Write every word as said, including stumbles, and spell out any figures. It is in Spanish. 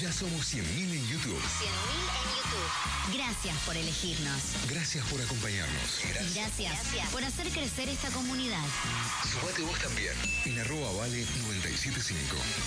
Ya somos cien mil en YouTube. cien mil en YouTube. Gracias por elegirnos. Gracias por acompañarnos. Gracias. Gracias por hacer crecer esta comunidad. Sumate vos también. En arroba vale noventa y siete punto cinco.